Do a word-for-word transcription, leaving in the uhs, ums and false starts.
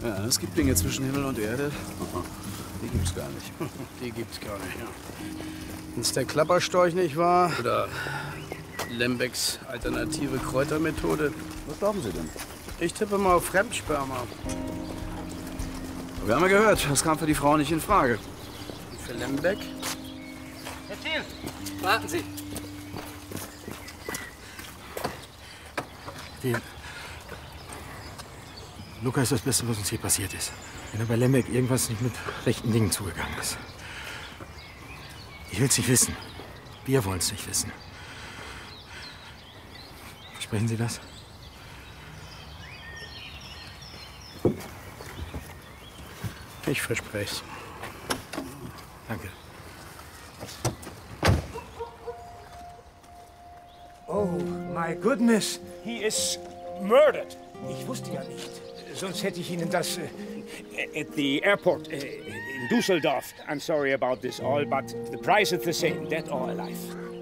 Ja, es gibt Dinge zwischen Himmel und Erde. Die gibt's gar nicht. Die gibt's gar nicht, ja. Wenn's der Klapperstorch nicht war. Oder Lembecks alternative Kräutermethode. Was glauben Sie denn? Ich tippe mal auf Fremdsperma. Wir haben ja gehört, das kam für die Frau nicht in Frage. Und für Lembeck? Herr Thiel, warten Sie. Thiel. Luca ist das Beste, was uns hier passiert ist. Wenn er bei Lembeck irgendwas nicht mit rechten Dingen zugegangen ist. Ich will es nicht wissen. Wir wollen es nicht wissen. Versprechen Sie das? Ich verspreche es. Danke. Oh, my goodness. He is murdered. Ich wusste ja nicht. Sonst hätte ich Ihnen das äh, at the airport äh, in Düsseldorf. I'm sorry about this all, but the price is the same, dead or alive.